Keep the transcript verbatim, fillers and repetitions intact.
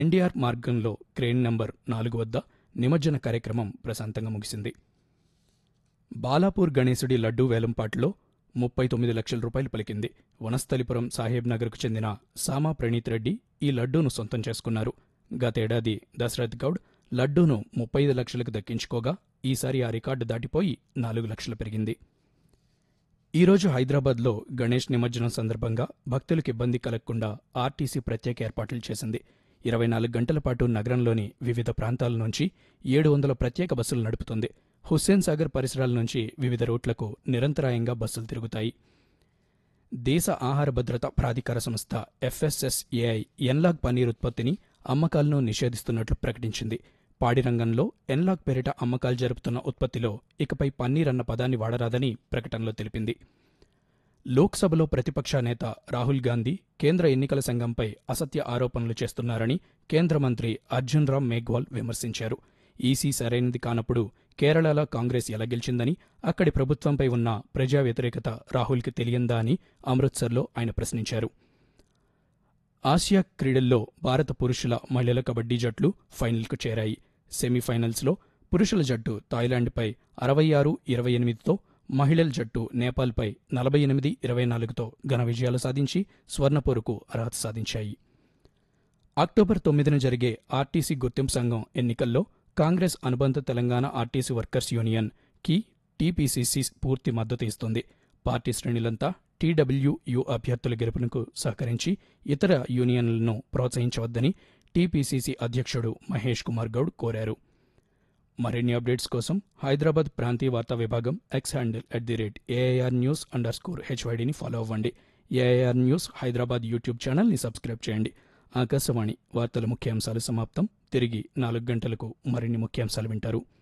NDR మార్గంలో crane number నాలుగు వద్ద నిమజ్జన కార్యక్రమం ప్రశాంతంగా ముగిసింది. బాలాపూర్ గణేశుడి లడ్డూ వేలంపాట్లో ముప్పై తొమ్మిది లక్షల రూపాయలు పలికింది. వనస్థలిపురం సాహెబ్ నగర్కు చెందిన సామా ప్రణీత్ రెడ్డి ఈ లడ్డూను సొంతం చేసుకున్నారు. గతేడాది దశరథ్ గౌడ్ లడ్డూను ముప్పై ఐదు లక్షలకు దక్కించుకోగా ఈసారి ఆ రికార్డు దాటిపోయి నాలుగు లక్షలు పెరిగింది. ఈరోజు హైదరాబాద్లో గణేష్ నిమజ్జనం సందర్భంగా భక్తులకు ఇబ్బంది కలగకుండా ఆర్టీసీ ప్రత్యేక ఏర్పాట్లు చేసింది. ఇరవై నాలుగు గంటల పాటు నగరంలోని వివిధ ప్రాంతాల నుంచి ఏడు వందల ప్రత్యేక బస్సులు నడుపుతుంది. హుస్సేన్ సాగర్ పరిసరాల నుంచి వివిధ రూట్లకు నిరంతరాయంగా బస్సులు తిరుగుతాయి. దేశ ఆహార భద్రత ప్రాధికార సంస్థ ఎఫ్ఎస్ఎస్ఏఐ ఎన్లాగ్ పన్నీర్ ఉత్పత్తిని, అమ్మకాలను నిషేధిస్తున్నట్లు ప్రకటించింది. పాడి రంగంలో ఎన్లాగ్ పేరిట అమ్మకాలు జరుపుతున్న ఉత్పత్తిలో ఇకపై పన్నీర్ అన్న పదాన్ని వాడరాదని ప్రకటనలో తెలిపింది. లోక్సభలో ప్రతిపక్ష నేత రాహుల్ గాంధీ కేంద్ర ఎన్నికల సంఘంపై అసత్య ఆరోపణలు చేస్తున్నారని కేంద్ర మంత్రి అర్జున్ రామ్ మేఘ్వాల్ విమర్శించారు. ఈసీ సరైనది కానప్పుడు కేరళలో కాంగ్రెస్ ఎలా గెలిచిందని, అక్కడి ప్రభుత్వంపై ఉన్న ప్రజా వ్యతిరేకత రాహుల్కి తెలియందా అని అమృత్సర్లో ఆయన ప్రశ్నించారు. ఆసియా క్రీడల్లో భారత పురుషుల, మహిళల కబడ్డీ జట్లు ఫైనల్కు చేరాయి. సెమీఫైనల్స్లో పురుషుల జట్టు థాయిలాండ్పై అరవై ఆరు ఇరవై ఎనిమిదితో, మహిళల జట్టు నేపాల్పై నలభై ఎనిమిది ఇరవై నాలుగుతో ఘన విజయాలు సాధించి స్వర్ణపోరుకు అర్హత సాధించాయి. అక్టోబర్ తొమ్మిదిన జరిగే ఆర్టీసీ గుర్తింపు సంఘం ఎన్నికల్లో కాంగ్రెస్ అనుబంధ తెలంగాణ ఆర్టీసీ వర్కర్స్ యూనియన్ కి టీపీసీసీ పూర్తి మద్దతు ఇస్తుంది. పార్టీ శ్రేణులంతా టీడబ్ల్యూయూ అభ్యర్థుల గెలుపునకు సహకరించి ఇతర యూనియన్లను ప్రోత్సహించవద్దని టీపీసీసీ అధ్యక్షుడు మహేష్ కుమార్ గౌడ్ కోరారు. మరిన్ని అప్డేట్స్ కోసం హైదరాబాద్ ప్రాంతీయ వార్తా విభాగం X handle at the rate AIR news under score హెచ్వైడిని follow అవ్వండి. ఏఐఆర్ న్యూస్ హైదరాబాద్ యూట్యూబ్ ఛానల్ని సబ్స్క్రైబ్ చేయండి. ఆకాశవాణి వార్తల ముఖ్యాంశాలు సమాప్తం. తిరిగి నాలుగు గంటలకు మరిన్ని ముఖ్యాంశాలు వింటారు.